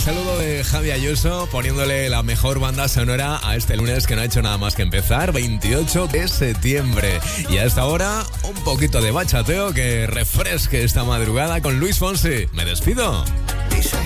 saludo de Javi Ayuso poniéndole la mejor banda sonora a este lunes que no ha hecho nada más que empezar, 28 de septiembre. Y a esta hora, un poquito de bachateo que refresque esta madrugada con Luis Fonsi. Me despido.